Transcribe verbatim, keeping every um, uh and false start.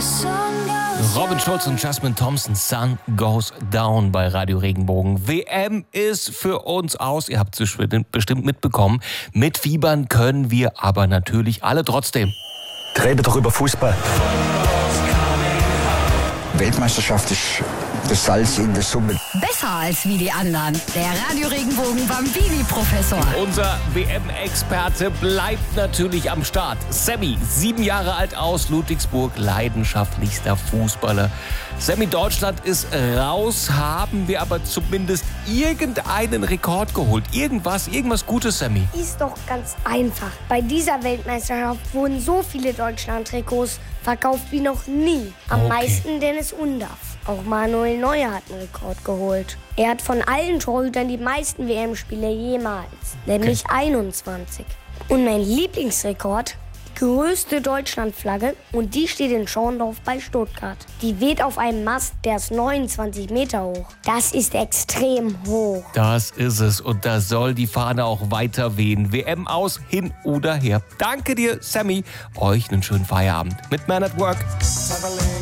Robin Schulz und Jasmine Thompson, Sun Goes Down bei Radio Regenbogen. W M ist für uns aus, ihr habt es bestimmt mitbekommen. Mitfiebern können wir aber natürlich alle trotzdem. Rede doch über Fußball. Weltmeisterschaft ist das Salz in der Suppe. Besser als wie die anderen. Der Radio Regenbogen Bambini-Professor. Unser W M-Experte bleibt natürlich am Start. Sammy, sieben Jahre alt aus Ludwigsburg, leidenschaftlichster Fußballer. Sammy, Deutschland ist raus, haben wir aber zumindest irgendeinen Rekord geholt. Irgendwas, irgendwas Gutes, Sammy. Ist doch ganz einfach. Bei dieser Weltmeisterschaft wurden so viele Deutschland-Trikots verkauft wie noch nie. Am Okay. meisten Dennis Undaff. Auch Manuel Neuer hat einen Rekord geholt. Er hat von allen Torhütern die meisten W M-Spiele jemals, nämlich einundzwanzig. Und mein Lieblingsrekord, die größte Deutschlandflagge, und die steht in Schorndorf bei Stuttgart. Die weht auf einem Mast, der ist neunundzwanzig Meter hoch. Das ist extrem hoch. Das ist es und da soll die Fahne auch weiter wehen. W M aus, hin oder her. Danke dir, Sammy. Euch einen schönen Feierabend mit Man at Work.